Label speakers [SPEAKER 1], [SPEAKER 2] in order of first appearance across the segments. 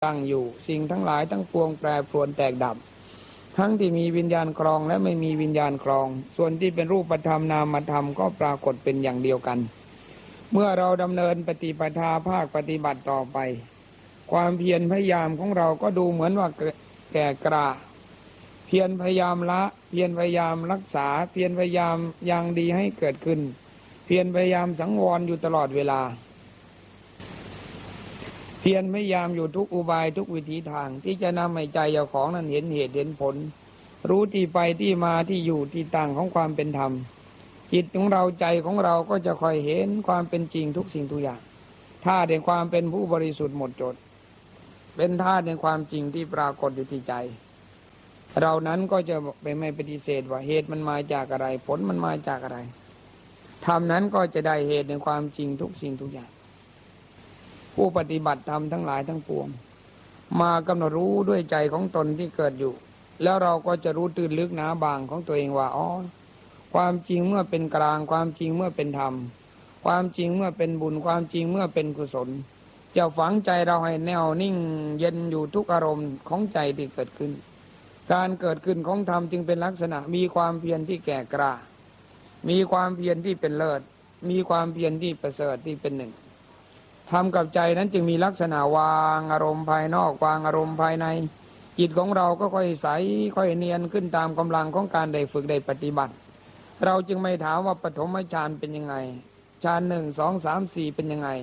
[SPEAKER 1] ตั้งอยู่สิ่งทั้งหลายทั้งปวงแปรปรวนแตกดับทั้งที่มีวิญญาณครองและไม่มีวิญญาณครองส่วนที่เป็นรูปธรรมนามธรรมก็ปรากฏเป็นอย่างเดียวกันเมื่อเราดำเนินปฏิปทาภาคปฏิบัติต่อไปความเพียรพยายามของเราก็ดูเหมือนว่าแก่กล้าเพียรพยายามละเพียรพยายามรักษาเพียรพยายามยังดีให้เกิดขึ้นเพียรพยายามสังวรอยู่ตลอดเวลาเพียรพยายามอยู่ทุกอุบายทุกวิถีทางที่จะนำให้ใจเจ้าของนั้นเห็นเหตุเห็นผลรู้ที่ไปที่มาที่อยู่ที่ตั้งของความเป็นธรรมจิตของเราใจของเราก็จะค่อยเห็นความเป็นจริงทุกสิ่งทุกอย่างธาตุแห่งความเป็นผู้บริสุทธิ์หมดจดเป็นธาตุแห่งความจริงที่ปรากฏอยู่ที่ใจเรานั้นก็จะไม่ปฏิเสธว่าเหตุมันมาจากอะไรผลมันมาจากอะไรธรรมนั้นก็จะได้เหตุแห่งความจริงทุกสิ่งทุกอย่างผู้ปฏิบัติธรรมทั้งหลายทั้งปวงมากำหนดรู้ด้วยใจของตนที่เกิดอยู่แล้วเราก็จะรู้ตื่นลึกหนาบางของตัวเองว่าอ๋อความจริงเมื่อเป็นกลางความจริงเมื่อเป็นธรรมความจริงเมื่อเป็นบุญความจริงเมื่อเป็นกุศลจะฝังใจเราให้แน่วนิ่งเย็นอยู่ทุกอารมณ์ของใจที่เกิดขึ้นการเกิดขึ้นของธรรมจึงเป็นลักษณะมีความเพียรที่แก่กล้ามีความเพียรที่เป็นเลิศมีความเพียรที่ประเสริฐที่เป็นหนึ่งธรรมกับใจนั้นจึงมีลักษณะวางอารมณ์ภายนอกวางอารมณ์ภายในจิตของเราก็ค่อยใสค่อยเนียนขึ้นตามกำลังของการได้ฝึกได้ปฏิบัติเราจึงไม่ถามว่าปฐมฌานเป็นยังไงฌาน1 2 3 4เป็นยังไง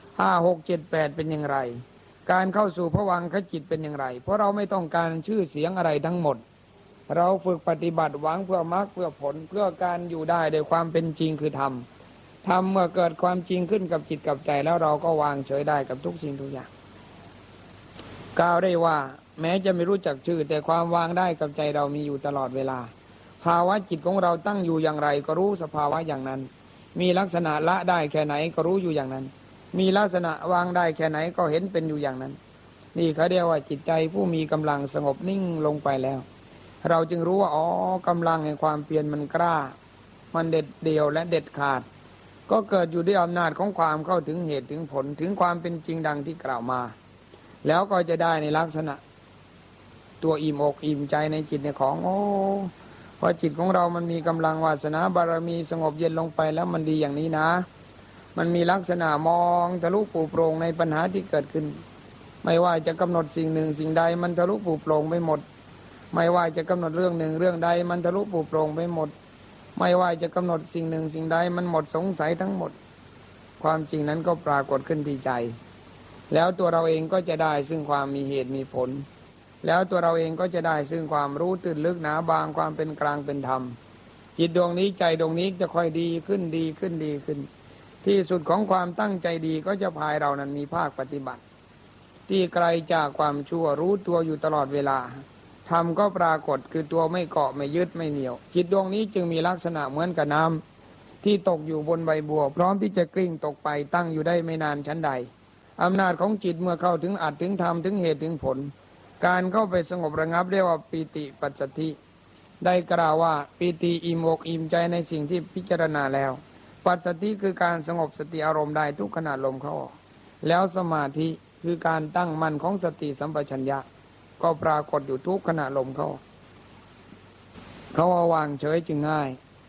[SPEAKER 1] 5 6 7 8เป็นอย่างไรการเข้าสู่ภวังคจิตเป็นอย่างไรเพราะเราไม่ต้องการชื่อเสียงอะไรทั้งหมดเราฝึกปฏิบัติหวังเพื่อมรรคเพื่อผลเพื่อการอยู่ได้โดยความเป็นจริงคือธรรมเมื่อเกิดความจริงขึ้นกับจิตกับใจแล้วเราก็วางเฉยได้กับทุกสิ่งทุกอย่างกล่าวได้ว่าแม้จะไม่รู้จักชื่อแต่ความวางได้กับใจเรามีอยู่ตลอดเวลาภาวะจิตของเราตั้งอยู่อย่างไรก็รู้สภาวะอย่างนั้นมีลักษณะละได้แค่ไหนก็รู้อยู่อย่างนั้นมีลักษณะวางได้แค่ไหนก็เห็นเป็นอยู่อย่างนั้นนี่เขาเรียกว่าจิตใจผู้มีกำลังสงบนิ่งลงไปแล้วเราจึงรู้ว่าอ๋อกำลังแห่งความเพียรมันกล้ามันเด็ดเดี่ยวและเด็ดขาดก็เกิดอยู่ด้วยอำนาจของความเข้าถึงเหตุถึงผลถึงความเป็นจริงดังที่กล่าวมาแล้วก็จะได้ในลักษณะตัวอิ่มอกอิ่มใจในจิตในของเพราะจิตของเรามันมีกำลังวาสนาบารมีสงบเย็นลงไปแล้วมันดีอย่างนี้นะมันมีลักษณะมองทะลุปูโปร่งในปัญหาที่เกิดขึ้นไม่ว่าจะกำหนดสิ่งหนึ่งสิ่งใดมันทะลุปูโปร่งไปหมดไม่ว่าจะกำหนดเรื่องหนึ่งเรื่องใดมันทะลุปูโปร่งไปหมดไม่ว่าจะกำหนดสิ่งหนึ่งสิ่งใดมันหมดสงสัยทั้งหมดความจริงนั้นก็ปรากฏขึ้นที่ใจแล้วตัวเราเองก็จะได้ซึ่งความมีเหตุมีผลแล้วตัวเราเองก็จะได้ซึ่งความรู้ตื่นลึกหนาบางความเป็นกลางเป็นธรรมจิตดวงนี้ใจดวงนี้จะค่อยดีขึ้นดีขึ้นดีขึ้นที่สุดของความตั้งใจดีก็จะพายเรานั้นมีภาคปฏิบัติที่ไกลจากความชั่วรู้ตัวอยู่ตลอดเวลาธรรมก็ปรากฏคือตัวไม่เกาะไม่ยึดไม่เหนี่ยวจิตดวงนี้จึงมีลักษณะเหมือนกับน้ำที่ตกอยู่บนใบบัวพร้อมที่จะกลิ้งตกไปตั้งอยู่ได้ไม่นานชั้นใดอำนาจของจิตเมื่อเข้าถึงอัตถึงธรรมถึงเหตุถึงผลการเข้าไปสงบระงับเรียกว่าปีติปัสสัทธิได้กล่าวว่าปีติอิ่มอกอิ่มใจในสิ่งที่พิจารณาแล้วปัสสัทธิคือการสงบสติอารมณ์ได้ทุกขณะลมเข้าออกแล้วสมาธิคือการตั้งมั่นของสติสัมปชัญญะก็ปรากฏอยู่ทุกขณะลมเข้าเขาว่าวางเฉยจึงง่า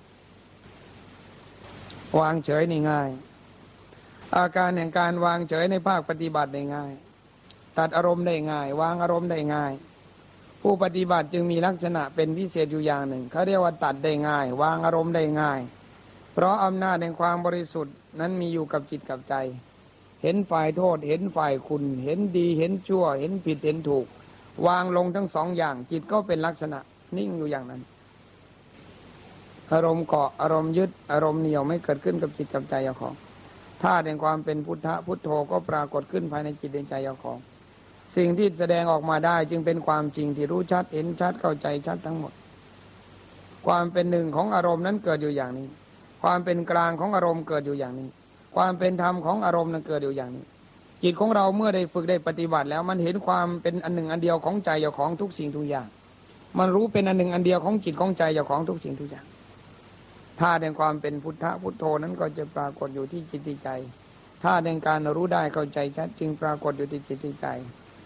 [SPEAKER 1] ยวางเฉยนี่ง่ายอาการแห่งการวางเฉยในภาคปฏิบัติได้ง่ายตัดอารมณ์ได้ง่ายวางอารมณ์ได้ง่ายผู้ปฏิบัติจึงมีลักษณะเป็นพิเศษอยู่อย่างหนึ่งเขาเรียกว่าตัดได้ง่ายวางอารมณ์ได้ง่ายเพราะอำนาจแห่งความบริสุทธิ์นั้นมีอยู่กับจิตกับใจเห็นฝ่ายโทษเห็นฝ่ายคุณเห็นดีเห็นชั่วเห็นผิดเห็นถูกวางลงทั้งสองอย่างจิตก็เป็นลักษณะนิ่งอยู่อย่างนั้นอารมณ์เกาะอารมณ์ยึดอารมณ์เหนี่ยวไม่เกิดขึ้นกับจิตกับใจเจ้าของธาตุแห่งความเป็นพุทธะพุทโธก็ปรากฏขึ้นภายในจิตในใจเจ้าของสิ่งที่แสดงออกมาได้จึงเป็นความจริงที่รู้ชัดเห็นชัดเข้าใจชัดทั้งหมดความเป็นหนึ่งของอารมณ์นั้นเกิดอยู่อย่างนี้ความเป็นกลางของอารมณ์เกิดอยู่อย่างนี้ความเป็นธรรมของอารมณ์นั้นเกิดอยู่อย่างนี้จิตของเราเมื่อได้ฝึกได้ปฏิบัติแล้วมันเห็นความเป็นอันหนึ่งอันเดียวของใจเจ้าของทุกสิ่งทุกอย่างมันรู้เป็นอันหนึ่งอันเดียวของจิตของใจเจ้าของทุกสิ่งทุกอย่างธาตุแห่งความเป็นพุทธะพุทโธนั้นก็จะปรากฏอยู่ที่จิตที่ใจธาตุแห่งการรู้ได้เข้าใจชัดจึงปรากฏอยู่ที่จิตที่ใจ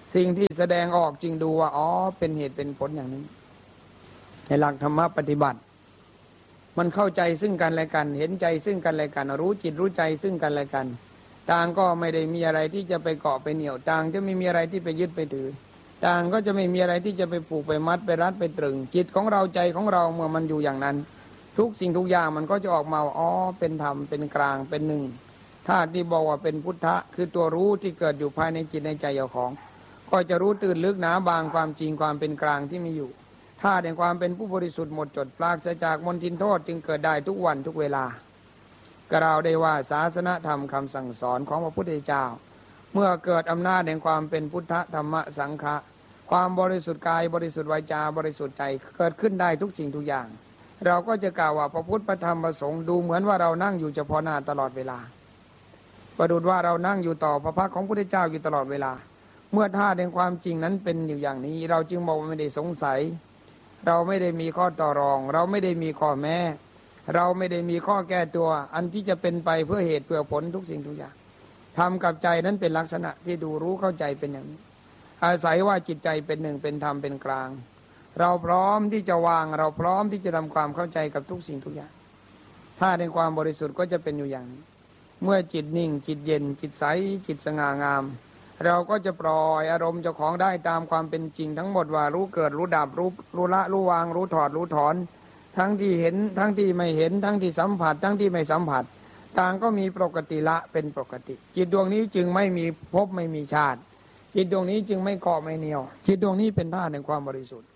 [SPEAKER 1] สิ่งที่แสดงออกจึงดูว่าอ๋อเป็นเหตุเป็นผลอย่างนี้ในหลักธรรมะปฏิบัติมันเข้าใจซึ่งกันและกันเห็นใจซึ่งกันและกันรู้จิตรู้ใจซึ่งกันและกันต่างก็ไม่ได้มีอะไรที่จะไปเกาะไปเหนี่ยวต่างจะไม่มีอะไรที่ไปยึดไปถือต่างก็จะไม่มีอะไรที่จะไปผูกไปมัดไปรัดไปตรึงจิตของเราใจของเราเมื่อมันอยู่อย่างนั้นทุกสิ่งทุกอย่างมันก็จะออกมาอ๋อเป็นธรรมเป็นกลางเป็นหนึ่งถ้าที่บอกว่าเป็นพุทธะคือตัวรู้ที่เกิดอยู่ภายในจิตในใจเจ้าของก็จะรู้ตื่นลึกหนาบางความจริงความเป็นกลางที่มีอยู่ถ้าในความเป็นผู้บริสุทธิ์หมดจดปราศจากมลทินโทษจึงเกิดได้ทุกวันทุกเวลากล่าวได้ว่าศาสนธรรมคำสั่งสอนของพระพุทธเจ้าเมื่อเกิดอำนาจแห่งความเป็นพุทธธรรมสังฆะความบริสุทธิ์กายบริสุทธิ์วาจาบริสุทธิ์ใจเกิดขึ้นได้ทุกสิ่งทุกอย่างเราก็จะกล่าวว่าพระพุทธพระธรรมพระสงฆ์ดูเหมือนว่าเรานั่งอยู่เฉพาะหน้าตลอดเวลาประดุจว่าเรานั่งอยู่ต่อพระพักของพระพุทธเจ้าอยู่ตลอดเวลาเมื่อท่าแห่งความจริงนั้นเป็นอยู่อย่างนี้เราจึงบอกว่าไม่ได้สงสัยเราไม่ได้มีข้อต่อรองเราไม่ได้มีข้อแม้เราไม่ได้มีข้อแก้ตัวอันที่จะเป็นไปเพื่อเหตุเพื่อผลทุกสิ่งทุกอย่างทำกับใจนั้นเป็นลักษณะที่ดูรู้เข้าใจเป็นอย่างนี้อาศัยว่าจิตใจเป็นหนึ่งเป็นธรรมเป็นกลางเราพร้อมที่จะวางเราพร้อมที่จะทำความเข้าใจกับทุกสิ่งทุกอย่างถ้าในความบริสุทธิ์ก็จะเป็นอยู่อย่างนี้เมื่อจิตนิ่งจิตเย็นจิตใสจิตสง่างามเราก็จะปล่อยอารมณ์เจ้าของได้ตามความเป็นจริงทั้งหมดว่ารู้เกิดรู้ดับรู้ละรู้วางรู้ถอดรู้ถอนทั้งที่เห็นทั้งที่ไม่เห็นทั้งที่สัมผัสทั้งที่ไม่สัมผัสต่างก็มีปกติละเป็นปกติจิตดวงนี้จึงไม่มีภพไม่มีชาติจิตดวงนี้จึงไม่เกาะไม่เหนี่ยวจิตดวงนี้เป็นธาตุแห่งความบริสุทธิ์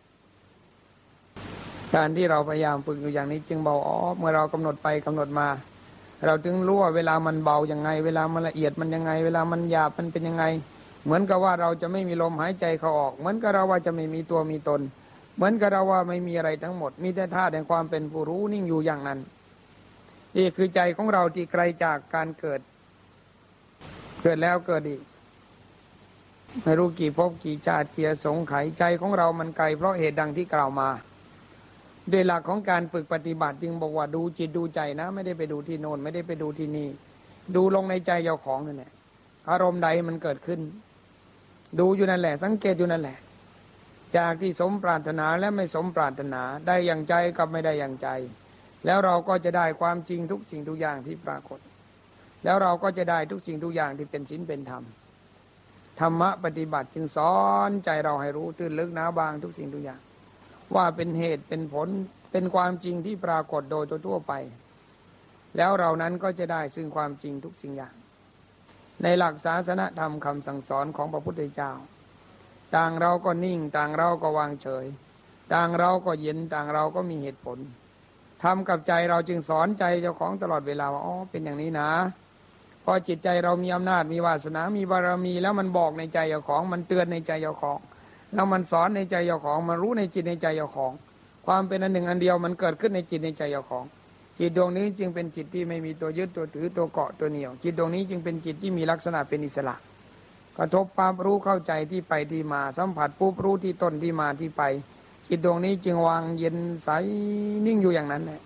[SPEAKER 1] การที่เราพยายามฝึกอยู่อย่างนี้จึงเบาอ๋อเมื่อเรากำหนดไปกำหนดมาเราถึงรู้ว่าเวลามันเบาอย่างไงเวลามันละเอียดมันยังไงเวลามันหยาบมันเป็นยังไงเหมือนกับว่าเราจะไม่มีลมหายใจเข้าออกเหมือนกับเราว่าจะไม่มีตัวมีตนเหมือนกับเราว่าไม่มีอะไรทั้งหมดมีแต่ธาตุแห่งความเป็นผู้รู้นิ่งอยู่อย่างนั้นนี่คือใจของเราที่ไกลจากการเกิดแล้วเกิดอีกไม่รู้กี่ภพกี่ชาติกี่สงไขยใจของเรามันไกลเพราะเหตุดังที่กล่าวมาโดยหลักของการฝึกปฏิบัติจึงบอกว่าดูจิตดูใจนะไม่ได้ไปดูที่โน่นไม่ได้ไปดูที่นี่ดูลงในใจเจ้าของนั่นแหละอารมณ์ใดมันเกิดขึ้นดูอยู่นั่นแหละสังเกตอยู่นั่นแหละจากที่สมปรารถนาและไม่สมปรารถนาได้อย่างใจกับไม่ได้อย่างใจแล้วเราก็จะได้ความจริงทุกสิ่งทุกอย่างที่ปรากฏแล้วเราก็จะได้ทุกสิ่งทุกอย่างที่เป็นศีลเป็นธรรมธรรมะปฏิบัติจึงสอนใจเราให้รู้ตื่นลึกหนาบางทุกสิ่งทุกอย่างว่าเป็นเหตุเป็นผลเป็นความจริงที่ปรากฏโดยทั่วไปแล้วเรานั้นก็จะได้ซึ่งความจริงทุกสิ่งอย่างในหลักศาสนธรรมคำสั่งสอนของพระพุทธเจ้าต่างเราก็นิ่งต่างเราก็วางเฉยต่างเราก็เย็นต่างเราก็มีเหตุผลทำกับใจเราจึงสอนใจเจ้าของตลอดเวลาว่าอ๋อเป็นอย่างนี้นะพอจิตใจเรามีอำนาจมีวาสนามีบารมีแล้วมันบอกในใจเจ้าของมันเตือนในใจเจ้าของแล้วมันสอนในใจเจ้าของมันรู้ในจิตในใจเจ้าของความเป็นอันหนึ่งอันเดียวมันเกิดขึ้นในจิตในใจเจ้าของจิตดวงนี้จึงเป็นจิตที่ไม่มีตัวยึดตัวถือตัวเกาะตัวเหนี่ยวจิตดวงนี้จึงเป็นจิตที่มีลักษณะเป็นอิสระกระทบปั๊บรู้เข้าใจที่ไปที่มาสัมผัสปุ๊บรู้ที่ต้นที่มาที่ไปจิตดวงนี้จึงวางเย็นใสนิ่งอยู่อย่างนั้นแหละ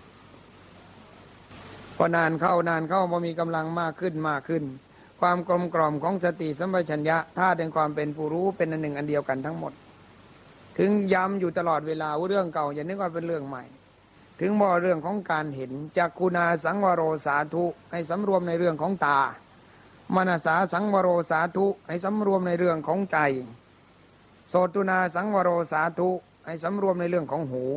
[SPEAKER 1] พอนานเข้าพอมีกำลังมากขึ้นความกลมกล่อมของสติสัมปชัญญะธาตุแห่งความเป็นผู้รู้เป็นอันหนึ่งอันเดียวกันทั้งหมดถึงย้ำอยู่ตลอดเวลาว่าเรื่องเก่าอย่านึกว่าเป็นเรื่องใหม่ถึงบอกเรื่องของการเห็นจักขุนาสังวโรสาธุให้สำรวมในเรื่องของตามนสาสังวโรสาธุให้สำรวมในเรื่องของใจโสตุนาสังวโรสาธุให้สำรวมในเรื่องของหู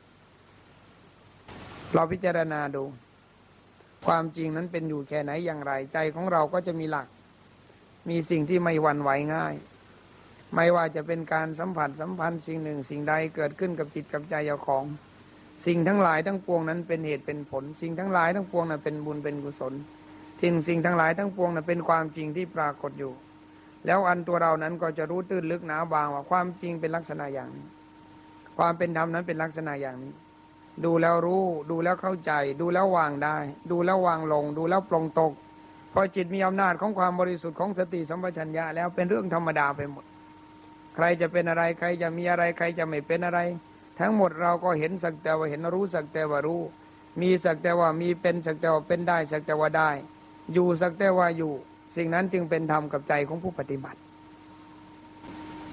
[SPEAKER 1] เราพิจารณาดูความจริงนั้นเป็นอยู่แค่ไหนอย่างไรใจของเราก็จะมีหลักมีสิ่งที่ไม่หวั่นไหวง่ายไม่ว่าจะเป็นการสัมผัสสัมพันธ์สิ่งหนึ่งสิ่งใดเกิดขึ้นกับจิตกับใจเจ้าของสิ่งทั้งหลายทั้งปวงนั้นเป็นเหตุเป็นผลสิ่งทั้งหลายทั้งปวงนั้นเป็นบุญเป็นกุศลสิ่งทั้งหลายทั้งปวงนั้นเป็นความจริงที่ปรากฏอยู่แล้วอันตัวเรานั้นก็จะรู้ตื้นลึกหนาบางว่าความจริงเป็นลักษณะอย่างนี้ความเป็นธรรมนั้นเป็นลักษณะอย่างนี้ดูแล้วรู้ดูแล้วเข้าใจดูแล้ววางได้ดูแล้ววางลงดูแล้วปลงตกพอจิตมีอำนาจของความบริสุทธิ์ของสติสัมปชัญญะแล้วเป็นเรื่องธรรมดาไปหมดใครจะเป็นอะไรใครจะมีอะไรใครจะไม่เป็นอะไรทั้งหมดเราก็เห็นสักแต่ว่าเห็นรู้สักแต่ว่ารู้มีสักแต่ว่ามีเป็นสักแต่ว่าเป็นได้สักแต่ว่าได้อยู่สักแต่ว่าอยู่สิ่งนั้นจึงเป็นธรรมกับใจของผู้ปฏิบัติ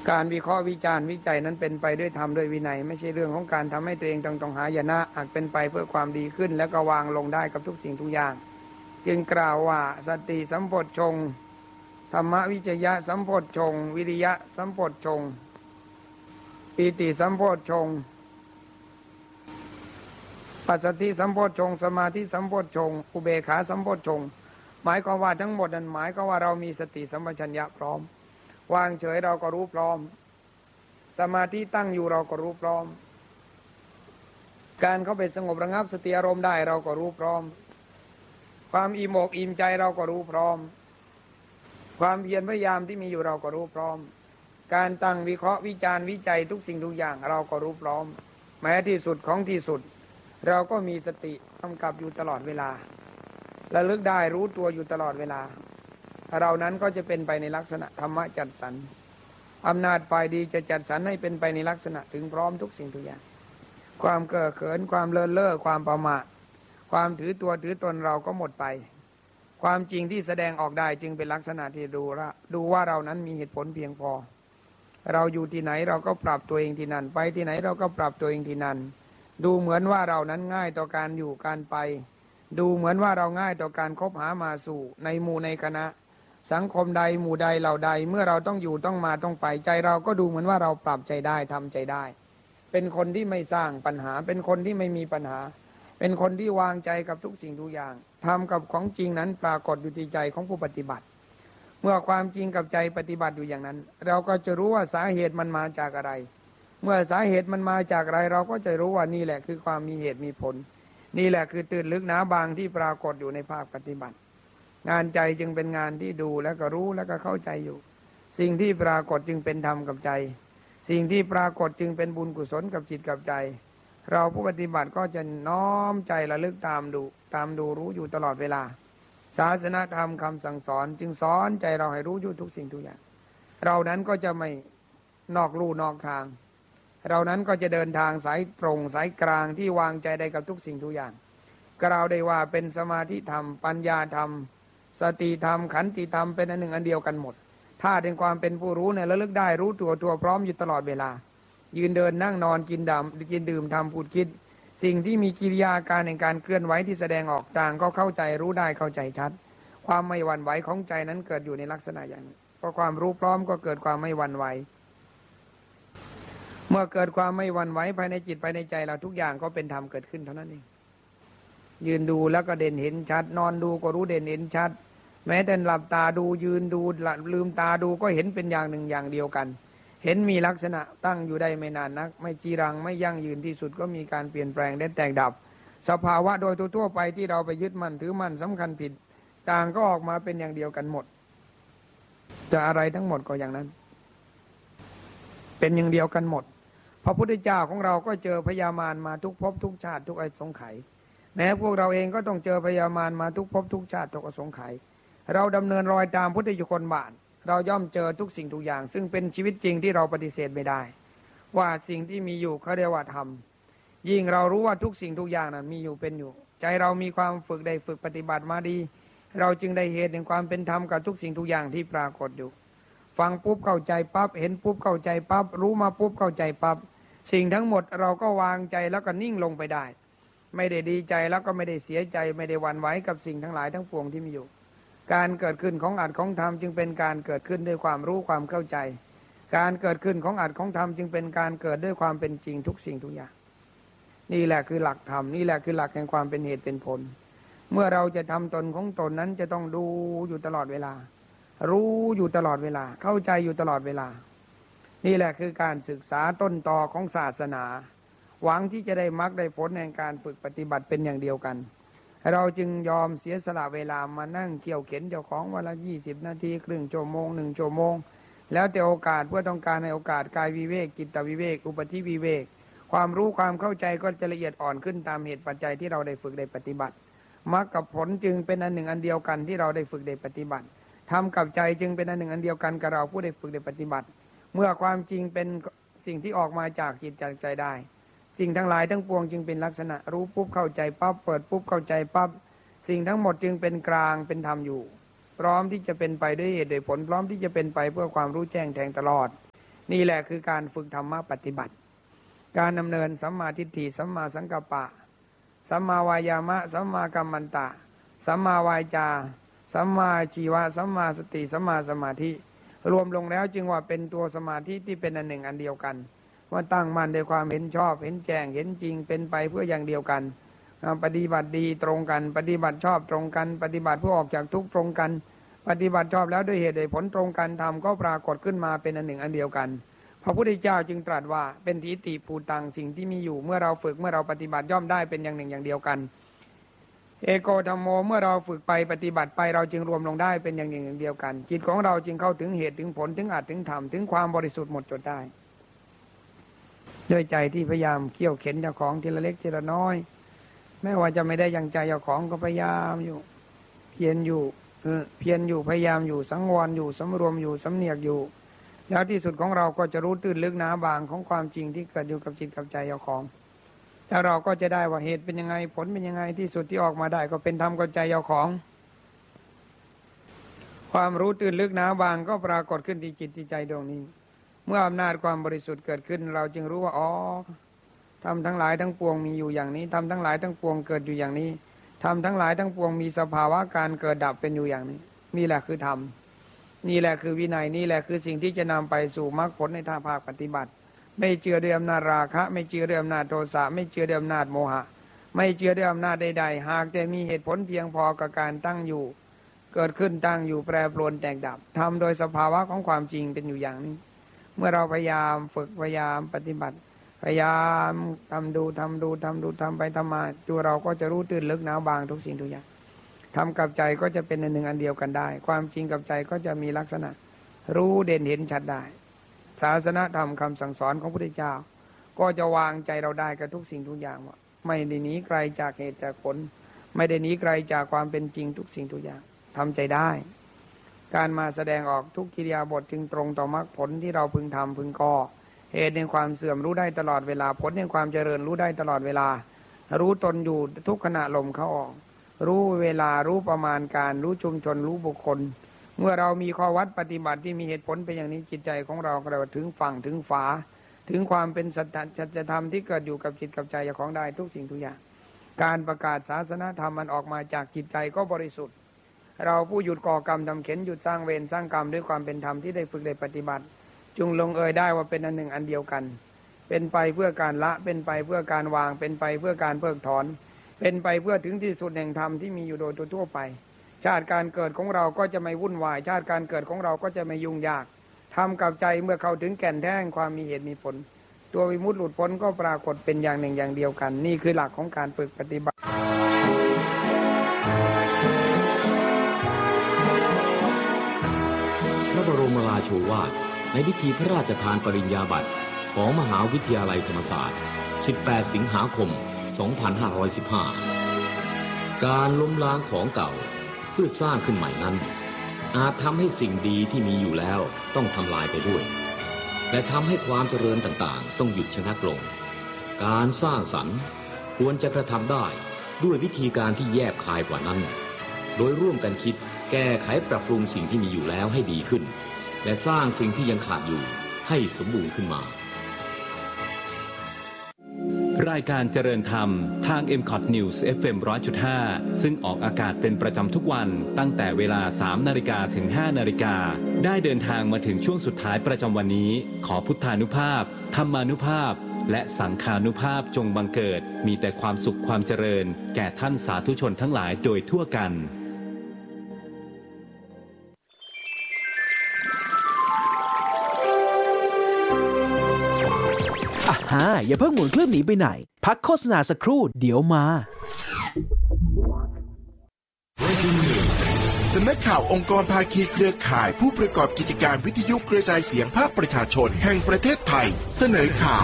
[SPEAKER 1] การวิเคราะห์วิจารณ์วิจัยนั้นเป็นไปด้วยธรรมด้วยวินัยไม่ใช่เรื่องของการทำให้ตัวเองต้องหายนะหากเป็นไปเพื่อความดีขึ้นแล้วก็วางลงได้กับทุกสิ่งทุกอย่างจึงกล่าวว่าสติสัมโพชฌงค์ธรรมวิจยะสัมโพชฌงค์วิริยะสัมโพชฌงค์ปีติสัมโพชฌงค์ปัสสติสัมโพชฌงค์สมาธิสัมโพชฌงค์อุเบกขาสัมโพชฌงค์หมายความว่าทั้งหมดนั้นหมายความว่าเรามีสติสัมปชัญญะพร้อมวางเฉยเราก็รู้พร้อมสมาธิตั้งอยู่เราก็รู้พร้อมการเข้าไปสงบระงับสติอารมณ์ได้เราก็รู้พร้อมความอิ่มอกอิ่มใจเราก็รู้พร้อมความเพียรพยายามที่มีอยู่เราก็รู้พร้อมการตั้งวิเคราะห์วิจารณ์วิจัยทุกสิ่งทุกอย่างเราก็รู้พร้อมแม้ที่สุดของที่สุดเราก็มีสติกำกับอยู่ตลอดเวลาระลึกได้รู้ตัวอยู่ตลอดเวลาเรานั้นก็จะเป็นไปในลักษณะธรรมะจัดสรรอำนาจฝ่ายดีจะจัดสรรให้เป็นไปในลักษณะถึงพร้อมทุกสิ่งทุกอย่างความเก้อเขินความเลินเล่อความประมาทความถือตัวถือตนเราก็หมดไปความจริงที่แสดงออกได้จึงเป็นลักษณะที่ดูว่าเรานั้นมีเหตุผลเพียงพอเราอยู่ที่ไหนเราก็ปรับตัวเองที่นั่นไปที่ไหนเราก็ปรับตัวเองที่นั่นดูเหมือนว่าเรานั้นง่ายต่อการอยู่การไปดูเหมือนว่าเราง่ายต่อการคบหามาสู่ในหมู่ในคณะสังคมใดหมู่ใดเหล่าใดเมื่อเราต้องอยู่ต้องมาต้องไปใจเราก็ดูเหมือนว่าเราปรับใจได้ทำใจได้เป็นคนที่ไม่สร้างปัญหาเป็นคนที่ไม่มีปัญหาเป็นคนที่วางใจกับทุกสิ่งทุกอย่างทำกับของจริงนั้นปรากฏอยู่ที่ใจของผู้ปฏิบัติเมื่อความจริงกับใจปฏิบัติอยู่อย่างนั้นเราก็จะรู้ว่าสาเหตุมันมาจากอะไรเมื่อสาเหตุมันมาจากอะไรเราก็จะรู้ว่านี่แหละคือความมีเหตุมีผลนี่แหละคือตื่นลึกหนาบางที่ปรากฏอยู่ในภาคปฏิบัติงานใจจึงเป็นงานที่ดูแล้วก็รู้แล้วก็เข้าใจอยู่สิ่งที่ปรากฏจึงเป็นธรรมกับใจสิ่งที่ปรากฏจึงเป็นบุญกุศลกับจิตกับใจเราผู้ปฏิบัติก็จะน้อมใจระลึกตามดูรู้อยู่ตลอดเวลาศาสนธรรมคำสั่งสอนจึงสอนใจเราให้รู้อยู่ทุกสิ่งทุกอย่างเรานั้นก็จะไม่นอกลู่นอกทางเรานั้นก็จะเดินทางสายตรงสายกลางที่วางใจได้กับทุกสิ่งทุกอย่างกล่าวได้ว่าเป็นสมาธิธรรมปัญญาธรรมสติธรรมขันติธรรมเป็นอันหนึ่งอันเดียวกันหมดถ้าเป็นความเป็นผู้รู้เนี่ยระลึกได้รู้ตัวพร้อมอยู่ตลอดเวลายืนเดินนั่งนอนกินดื่มทำพูดคิดสิ่งที่มีกิริยาการในการเคลื่อนไหวที่แสดงออกต่างก็เข้าใจรู้ได้เข้าใจชัดความไม่หวั่นไหวของใจนั้นเกิดอยู่ในลักษณะอย่างนี้เพราะความรู้พร้อมก็เกิดความไม่หวั่นไหวเมื่อเกิดความไม่หวั่นไหวภายในจิตภายในใจเราทุกอย่างก็เป็นธรรมเกิดขึ้นเท่านั้นเองยืนดูแล้วก็เด่นเห็นชัดนอนดูก็รู้เด่นเห็นชัดแม้แต่หลับตาดูยืนดูลืมตาดูก็เห็นเป็นอย่างหนึ่งอย่างเดียวกันเห็นมีลักษณะตั้งอยู่ได้ไม่นานนักไม่จีรังไม่ยั่งยืนที่สุดก็มีการเปลี่ยนแปลงและแตกดับสภาวะโดยทั่วไปที่เราไปยึดมั่นถือมั่นสำคัญผิดต่างก็ออกมาเป็นอย่างเดียวกันหมดจะอะไรทั้งหมดก็อย่างนั้นเป็นอย่างเดียวกันหมดพระพุทธเจ้าของเราก็เจอพยามารมาทุกภพทุกชาติทุกอสงไขยแม้พวกเราเองก็ต้องเจอพยามารมาทุกภพทุกชาติทุกอสงไขยเราดำเนินรอยตามพุทธยุคลบาทเราย่อมเจอทุกสิ่งทุกอย่างซึ่งเป็นชีวิตจริงที่เราปฏิเสธไม่ได้ว่าสิ่งที่มีอยู่เขาเรียกว่าธรรมยิ่งเรารู้ว่าทุกสิ่งทุกอย่างนั้นมีอยู่เป็นอยู่ใจเรามีความฝึกได้ฝึกปฏิบัติมาดีเราจึงได้เหตุแห่งความเป็นธรรมกับทุกสิ่งทุกอย่างที่ปรากฏอยู่ฟังปุ๊บเข้าใจปั๊บเห็นปุ๊บเข้าใจปั๊บรู้มาปุ๊บเข้าใจปั๊บสิ่งทั้งหมดเราก็วางใจแล้วก็นิ่งลงไปได้ไม่ได้ดีใจแล้วก็ไม่ได้เสียใจไม่ได้หวั่นไหวกับสิ่งทั้งหลายทั้งปวงที่มีอยู่การเกิดขึ้นของอัตของธรรมจึงเป็นการเกิดขึ้นด้วยความรู้ความเข้าใจการเกิดขึ้นของอัตของธรรมจึงเป็นการเกิดด้วยความเป็นจริงทุกสิ่งทุกอย่างนี่แหละคือหลักธรรมนี่แหละคือหลักแห่งความเป็นเหตุเป็นผลเมื่อเราจะทำตนของตนนั้นจะต้องดูอยู่ตลอดเวลารู้อยู่ตลอดเวลาเข้าใจอยู่ตลอดเวลานี่แหละคือการศึกษาต้นตอของศาสนาหวังที่จะได้มรรคได้ผลแห่งการฝึกปฏิบัติเป็นอย่างเดียวกันเราจึงยอมเสียสละเวลามานั่งเขี่ยวเข็นเจ้าของวันละ20 นาทีครึ่งชั่วโมง1 ชั่วโมงแล้วแต่โอกาสเพื่อต้องการในโอกาสกายวิเวกจิตวิเวกอุปธิวิเวกความรู้ความเข้าใจก็จะละเอียดอ่อนขึ้นตามเหตุปัจจัยที่เราได้ฝึกได้ปฏิบัติมรรคกับผลจึงเป็นอันหนึ่งอันเดียวกันที่เราได้ฝึกได้ปฏิบัติธรรมกับใจจึงเป็นอันหนึ่งอันเดียวกันกับเราผู้ได้ฝึกได้ปฏิบัติเมื่อความจริงเป็นสิ่งที่ออกมาจากจิตจากใจได้สิ่งทั้งหลายทั้งปวงจึงเป็นลักษณะรู้ปุ๊บเข้าใจปั๊บเปิดปุ๊บเข้าใจปั๊บสิ่งทั้งหมดจึงเป็นกลางเป็นธรรมอยู่พร้อมที่จะเป็นไปด้วยเหตุด้วยผลพร้อมที่จะเป็นไปเพื่อความรู้แจ้งแทงตลอดนี่แหละคือการฝึกธรรมะปฏิบัติการดำเนินสัมมาทิฏฐิสัมมาสังกัปปะสัมมาวายามะสัมมากัมมันตะสัมมาวายจาสัมมาชีวะสัมมาสติสัมมาสมาธิรวมลงแล้วจึงว่าเป็นตัวสมาธิที่เป็นอันหนึ่งอันเดียวกันว่าตั้งมั่นด้วยความเห็นชอบเห็นแจ้งเห็นจริงเป็นไปเพื่ออย่างเดียวกันปฏิบัติดีตรงกันปฏิบัติชอบตรงกันปฏิบัติเพื่อออกจากทุกข์ตรงกันปฏิบัติชอบแล้วด้วยเหตุด้วยผลตรงกันธรรมก็ปรากฏขึ้นมาเป็นอันหนึ่งอันเดียวกันพระพุทธเจ้าจึงตรัสว่าเป็นทิฏฐิภูตังสิ่งที่มีอยู่เมื่อเราฝึกเมื่อเราปฏิบัติย่อมได้เป็นอย่างหนึ่งอย่างเดียวกันเอโกธัมโมเมื่อเราฝึกไปปฏิบัติไปเราจึงรวมลงได้เป็นอย่างหนึ่งอย่างเดียวกันจิตของเราจึงเข้าถึงเหตุถึงผลถึงอัตถึงธรรมถึงความบริสุทธิ์หมดจดได้ด้วยใจที่พยายามเขี่ยวเข็นเจ้าของทีละเล็กทีละน้อยแม้ว่าจะไม่ได้อย่างใจเจ้าของก็พยายามอยู่เพียรอยู่พยายามอยู่สังวรอยู่สำรวมอยู่สำเนียกอยู่แล้วที่สุดของเราก็จะรู้ตื้นลึกหนาบางของความจริงที่เกิดอยู่กับจิตกับใจเจ้าของแล้วเราก็จะได้ว่าเหตุเป็นยังไงผลเป็นยังไงที่สุดที่ออกมาได้ก็เป็นธรรมกับใจเจ้าของความรู้ตื้นลึกหนาบางก็ปรากฏขึ้นที่จิตที่ใจดวงนี้เมื่ออำนาจความบริสุทธิ์เกิดขึ้นเราจึงรู้ว่าอ๋อธรรมทั้งหลายทั้งปวงมีอยู่อย่างนี้ธรรมทั้งหลายทั้งปวงเกิดอยู่อย่างนี้ธรรมทั้งหลายทั้งปวงมีสภาวะการเกิดดับเป็นอยู่อย่างนี้นี่แหละคือธรรมนี่แหละคือวินัยนี่แหละคือสิ่งที่จะนำไปสู่มรรคผลในทางภาคปฏิบัติไม่เจือด้วยอำนาจราคะไม่เจือด้วยอำนาจโทสะไม่เจือด้วยอำนาจโมหะไม่เจือด้วยอำนาจใดๆหากแต่มีเหตุผลเพียงพอกับการตั้งอยู่เกิดขึ้นตั้งอยู่แปรปรวนแตกดับทำโดยสภาวะของความจริงเป็นอยู่อย่างนี้เมื่อเราพยายามฝึกพยายามปฏิบัติพยายามทำไปทำมาตัวเราก็จะรู้ตื่นลึกหนาบางทุกสิ่งทุกอย่างทำกับใจก็จะเป็นอันหนึ่งอันเดียวกันได้ความจริงกับใจก็จะมีลักษณะรู้เด่นเห็นชัดได้ศาสนธรรมคำสั่งสอนของพระพุทธเจ้าก็จะวางใจเราได้กับทุกสิ่งทุกอย่างว่าไม่ได้หนีไกลจากเหตุจากผลไม่ได้หนีไกลจากความเป็นจริงทุกสิ่งทุกอย่างทำใจได้การมาแสดงออกทุกกิริยาบทจึงตรงต่อมรรคผลที่เราพึงทำพึงก่อเหตุในความเสื่อมรู้ได้ตลอดเวลาผลในความเจริญรู้ได้ตลอดเวลารู้ตนอยู่ทุกขณะลมเข้าออกรู้เวลารู้ประมาณการรู้ชุมชนรู้บุคคลเมื่อเรามีข้อวัดปฏิบัติที่มีเหตุผลเป็นอย่างนี้จิตใจของเราก็ถึงฝั่งถึงฝาถึงความเป็นสัจธรรมที่เกิดอยู่กับจิตกับใจของได้ทุกสิ่งทุกอย่างการประกาศศาสนธรรมมันออกมาจากจิตใจก็บริสุทธิ์เราผู้หยุดก่อกรรมทำเข็ญหยุดสร้างเวรสร้างกรรมด้วยความเป็นธรรมที่ได้ฝึกได้ปฏิบัติจงลงเอยได้ว่าเป็นอันหนึ่งอันเดียวกันเป็นไปเพื่อการละเป็นไปเพื่อการวางเป็นไปเพื่อการเพิกถอนเป็นไปเพื่อถึงที่สุดแห่งธรรมที่มีอยู่โดยทั่วไปชาติการเกิดของเราก็จะไม่วุ่นวายชาติการเกิดของเราก็จะไม่ยุ่งยากทำกับใจเมื่อเข้าถึงแก่นแท้แห่งความมีเหตุมีผลตัววิมุตติหลุดพ้นก็ปรากฏเป็นอย่างหนึ่งอย่างเดียวกันนี่คือหลักของการฝึกปฏิบัติ
[SPEAKER 2] พระบรมราโชวาทในพิธีพระราชทานปริญญาบัตรของมหาวิทยาลัยธรรมศาสตร์18สิงหาคม2515การล้มล้างของเก่าเพื่อสร้างขึ้นใหม่นั้นอาจทำให้สิ่งดีที่มีอยู่แล้วต้องทำลายไปด้วยและทำให้ความเจริญต่างๆต้องหยุดชะงักลงการสร้างสรรค์ควรจะกระทำได้ด้วยวิธีการที่แยบคายกว่านั้นโดยร่วมกันคิดแก้ไขปรับปรุงสิ่งที่มีอยู่แล้วให้ดีขึ้นและสร้างสิ่งที่ยังขาดอยู่ให้สมบูรณ์ขึ้นมารายการเจริญธรรมทาง MCOT News FM 100.5 ซึ่งออกอากาศเป็นประจำทุกวันตั้งแต่เวลา 3 นาฬิกาถึง 5 นาฬิกาได้เดินทางมาถึงช่วงสุดท้ายประจำวันนี้ขอพุทธานุภาพธรรมานุภาพและสังฆานุภาพจงบังเกิดมีแต่ความสุขความเจริญแก่ท่านสาธุชนทั้งหลายโดยทั่วกัน
[SPEAKER 3] อย่าเพิ่งหมุนเครื่องหนีไปไหนพักโฆษณาสักครู่เดี๋ยวมา
[SPEAKER 4] สำนักข่าวองค์กรภาคีเครือข่ายผู้ประกอบกิจการวิทยุกระจายเสียงภาคประชาชนแห่งประเทศไทยเสนอข่า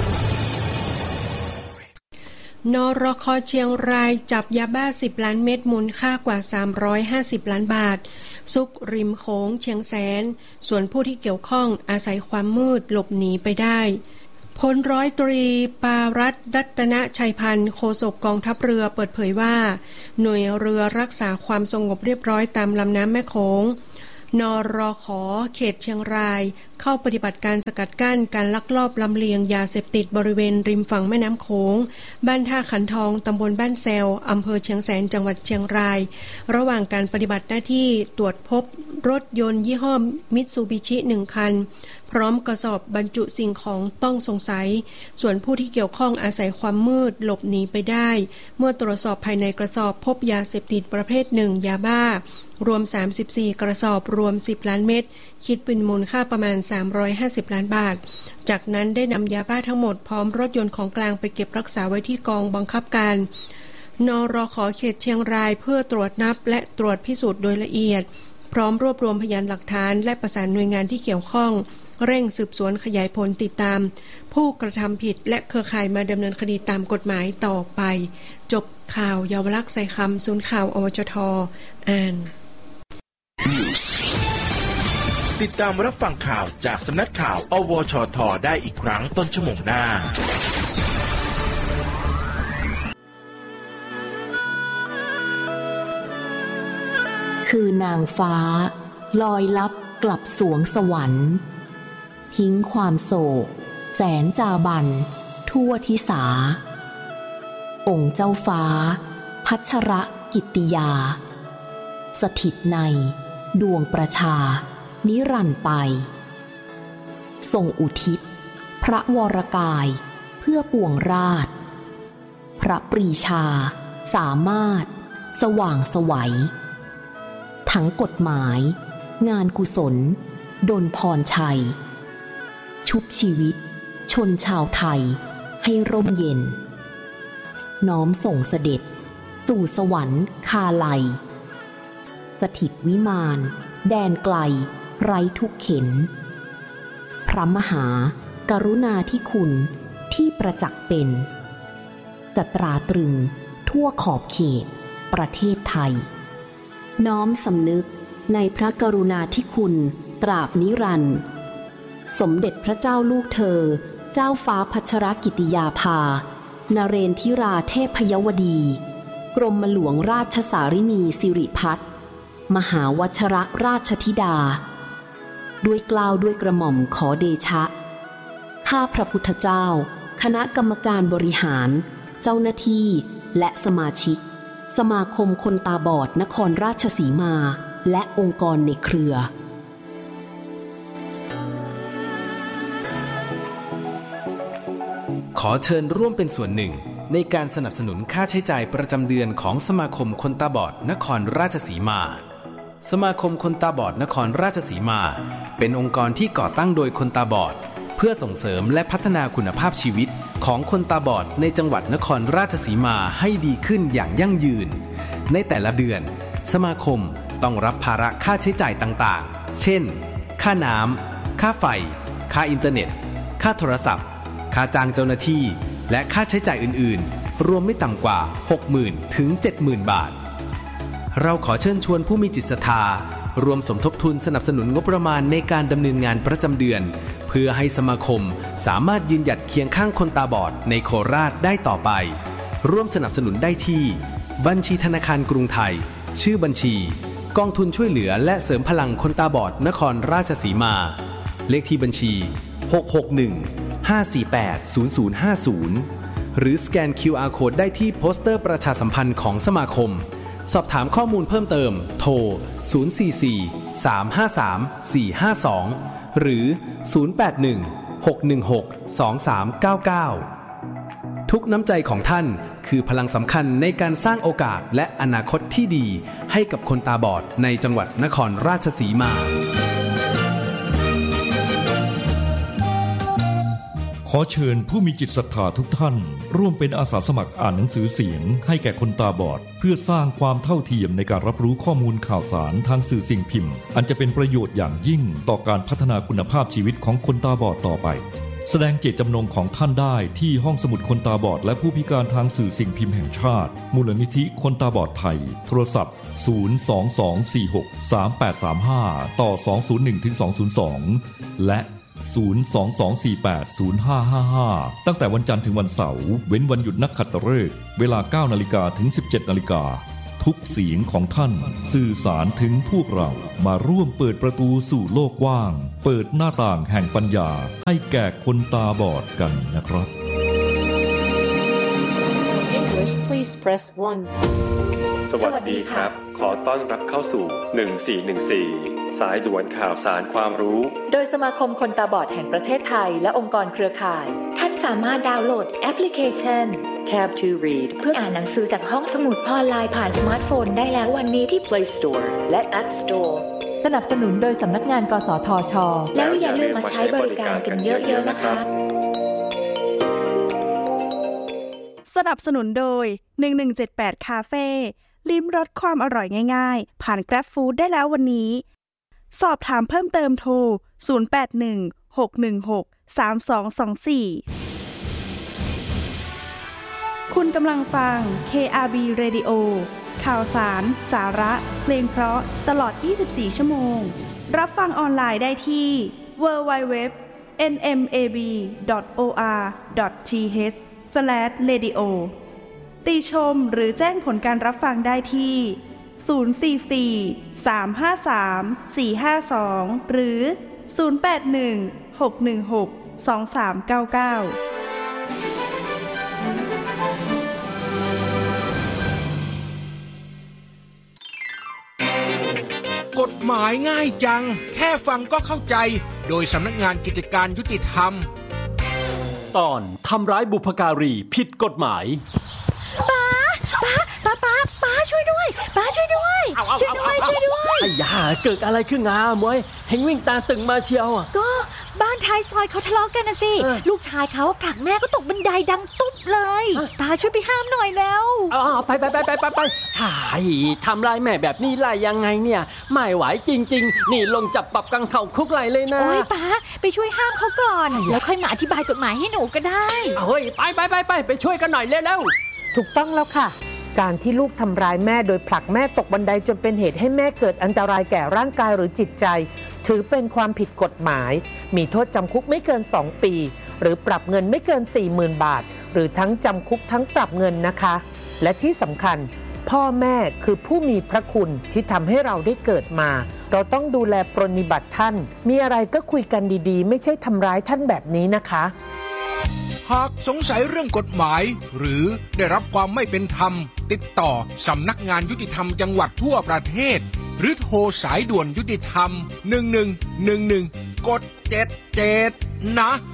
[SPEAKER 4] วน
[SPEAKER 5] รค.เชียงรายจับยาบ้า10 ล้านเม็ดมูลค่ากว่า350 ล้านบาทซุกริมโขงเชียงแสนส่วนผู้ที่เกี่ยวข้องอาศัยความมืดหลบหนีไปได้พลร้อยตรีปารัตน์รัตนชัยพันธ์โฆษกกองทัพเรือเปิดเผยว่าหน่วยเรือรักษาความสงบเรียบร้อยตามลำน้ำแม่โขงนรข.เขตเชียงรายเข้าปฏิบัติการสกัดกั้นการลักลอบลำเลียงยาเสพติดบริเวณริมฝั่งแม่น้ำโขงบ้านท่าขันทองตำบลบ้านแซวอำเภอเชียงแสนจังหวัดเชียงรายระหว่างการปฏิบัติหน้าที่ตรวจพบรถยนต์ยี่ห้อมิตซูบิชิ1คันพร้อมกระสอบบรรจุสิ่งของต้องสงสัยส่วนผู้ที่เกี่ยวข้องอาศัยความมืดหลบหนีไปได้เมื่อตรวจสอบภายในกระสอบพบยาเสพติดประเภท1ยาบ้ารวม34กระสอบรวม10ล้านเม็ดคิดเป็นมูลค่าประมาณ350ล้านบาทจากนั้นได้นำยาบ้าทั้งหมดพร้อมรถยนต์ของกลางไปเก็บรักษาไว้ที่กองบังคับการนรข.เขตเชียงรายเพื่อตรวจนับและตรวจพิสูจน์โดยละเอียดพร้อมรวบรวมพยานหลักฐานและประสานหน่วยงานที่เกี่ยวข้องเร่งสืบสวนขยายผลติดตามผู้กระทำผิดและเครือข่ายมาดำเนินคดีตามกฎหมายต่อไปจบข่าวเยาวลักษณ์ใส่คำศูนย์ข่าวอวชท.อ่าน
[SPEAKER 4] ติดตามรับฟังข่าวจากสำนักข่าวอวชท.ได้อีกครั้งต้นชั่วโมงหน้า
[SPEAKER 6] คือนางฟ้าลอยลับกลับสวงสวรรค์ทิ้งความโศกแสนจาบันทั่วทิสาองค์เจ้าฟ้าพัชรกิตติยาสถิตในดวงประชานิรันดร์ไปทรงอุทิศพระวรกายเพื่อปวงราชพระปรีชาสามารถสว่างไสวทั้งกฎหมายงานกุศลดลพรชัยชุบชีวิตชนชาวไทยให้ร่มเย็นน้อมส่งเสด็จสู่สวรรค์คาไลสถิตวิมานแดนไกลไร้ทุกเข็นพระมหากรุณาธิคุณที่ประจักษ์เป็นจะตราตรึงทั่วขอบเขตประเทศไทยน้อมสำนึกในพระกรุณาธิคุณตราบนิรันดร์สมเด็จพระเจ้าลูกเธอเจ้าฟ้าพัชรกิติยาภานเรนทิราเทพยวดีกรมหลวงราชสารินีสิริพัฒน์มหาวชรราชธิดาด้วยเกล้าด้วยกระหม่อมขอเดชะข้าพระพุทธเจ้าคณะกรรมการบริหารเจ้าหน้าที่และสมาชิกสมาคมคนตาบอดนครราชสีมาและองค์กรในเครือ
[SPEAKER 3] ขอเชิญร่วมเป็นส่วนหนึ่งในการสนับสนุนค่าใช้จ่ายประจำเดือนของสมาคมคนตาบอดนครราชสีมาสมาคมคนตาบอดนครราชสีมาเป็นองค์กรที่ก่อตั้งโดยคนตาบอดเพื่อส่งเสริมและพัฒนาคุณภาพชีวิตของคนตาบอดในจังหวัดนครราชสีมาให้ดีขึ้นอย่างยั่งยืนในแต่ละเดือนสมาคมต้องรับภาระค่าใช้จ่ายต่างๆเช่นค่าน้ำค่าไฟค่าอินเทอร์เน็ตค่าโทรศัพท์ค่าจ้างเจ้าหน้าที่และค่าใช้จ่ายอื่นๆรวมไม่ต่ำกว่า 60,000 ถึง 70,000 บาทเราขอเชิญชวนผู้มีจิตศรัทธารวมสมทบทุนสนับสนุนงบประมาณในการดำเนินงานประจำเดือนเพื่อให้สมาคมสามารถยืนหยัดเคียงข้างคนตาบอดในโคราชได้ต่อไปร่วมสนับสนุนได้ที่บัญชีธนาคารกรุงไทยชื่อบัญชีกองทุนช่วยเหลือและเสริมพลังคนตาบอดนครราชสีมาเลขที่บัญชี661-548-0050หรือสแกน QR Code ได้ที่โปสเตอร์ประชาสัมพันธ์ของสมาคมสอบถามข้อมูลเพิ่มเติมโทร044-353-452หรือ081-616-2399ทุกน้ำใจของท่านคือพลังสำคัญในการสร้างโอกาสและอนาคตที่ดีให้กับคนตาบอดในจังหวัดนครราชสีมา
[SPEAKER 7] ขอเชิญผู้มีจิตศรัทธาทุกท่านร่วมเป็นอาสาสมัครอ่านหนังสือเสียงให้แก่คนตาบอดเพื่อสร้างความเท่าเทียมในการรับรู้ข้อมูลข่าวสารทางสื่อสิ่งพิมพ์อันจะเป็นประโยชน์อย่างยิ่งต่อการพัฒนาคุณภาพชีวิตของคนตาบอดต่อไปแสดงเจตจำนงของท่านได้ที่ห้องสมุดคนตาบอดและผู้พิการทางสื่อสิ่งพิมพ์แห่งชาติมูลนิธิคนตาบอดไทยโทรศัพท์022463835ต่อ201-202และ022480555ตั้งแต่วันจันทร์ถึงวันเสาร์เว้นวันหยุดนักขัตฤกษ์เวลา 9:00 น. ถึง 17:00 น. ทุกเสียงของท่านสื่อสารถึงพวกเรามาร่วมเปิดประตูสู่โลกกว้างเปิดหน้าต่างแห่งปัญญาให้แก่คนตาบอดกันนะครับ
[SPEAKER 6] English please press 1
[SPEAKER 8] สวัสดีครับขอต้อนรับเข้าสู่1414สายด่วนข่าวสารความรู้
[SPEAKER 9] โดยสมาคมคนตาบอดแห่งประเทศไทยและองค์กรเครือข่ายท่านสามารถดาวน์โหลดแอปพลิเคชัน Tab to Read เพื่ออ่านหนังสือจากห้องสมุดออนไลน์ผ่านสมาร์ทโฟนได้แล้ววันนี้ที่ Play Store และ App Store สนับสนุนโดยสำนักงานกสทช.แล้วอย่าลืมมาใช้บริการกันเยอะๆนะคะ
[SPEAKER 10] สนับสนุนโดย1178คาเฟ่ลิ้มรสความอร่อยง่ายๆผ่าน Grab Food ได้แล้ววันนี้สอบถามเพิ่มเติมโทร0816163224คุณกำลังฟัง KRB Radio ข่าวสารสาระเพลงเพราะตลอด24ชั่วโมงรับฟังออนไลน์ได้ที่ www.nmab.or.th/radio ติชมหรือแจ้งผลการรับฟังได้ที่044-353-452หรือ081-616-2399
[SPEAKER 11] กฎหมายง่ายจังแค่ฟังก็เข้าใจโดยสำนักงานกิจการยุติธรรม
[SPEAKER 12] ตอนทำร้ายบุพการีผิดกฎหมาย
[SPEAKER 13] ป้าช่วยด้วยป้าช่วยด้วยช่วยด้วย
[SPEAKER 12] ไอ้ยาเกิดอะไรขึ้นงามวยเห็นวิ่งตาตึงมาเชียว
[SPEAKER 13] ก็บ้านท้ายซอยเขาทะเลาะกันนะสิลูกชายเขาผลักแม่ก็ตกบันไดดังตุ๊บเลยป้าช่วยไปห้ามหน่อยแล้ว
[SPEAKER 12] ไปหายทำร้ายแม่แบบนี้ไล่ยังไงเนี่ยไม่ไหวจริงๆนี่ลงจับปรับกังเข่าคุกไหลเลยนะ
[SPEAKER 13] โอ้ยป้าไปช่วยห้ามเขาก่อนแล้วค่อยมาอธิบายกฎหมายให้หนูก็ได้
[SPEAKER 12] เฮ้ยไปช่วยกันหน่อยเร็ว
[SPEAKER 14] ถูกต้องแล้วค่ะการที่ลูกทำร้ายแม่โดยผลักแม่ตกบันไดจนเป็นเหตุให้แม่เกิดอันตรายแก่ร่างกายหรือจิตใจถือเป็นความผิดกฎหมายมีโทษจำคุกไม่เกิน2 ปีหรือปรับเงินไม่เกิน 40,000 บาทหรือทั้งจำคุกทั้งปรับเงินนะคะและที่สำคัญพ่อแม่คือผู้มีพระคุณที่ทำให้เราได้เกิดมาเราต้องดูแลปรนนิบัติท่านมีอะไรก็คุยกันดีๆไม่ใช่ทำร้ายท่านแบบนี้นะคะ
[SPEAKER 11] หากสงสัยเรื่องกฎหมายหรือได้รับความไม่เป็นธรรมติดต่อสำนักงานยุติธรรมจังหวัดทั่วประเทศหรือโทรสายด่วนยุติธรรม1111กด77นะ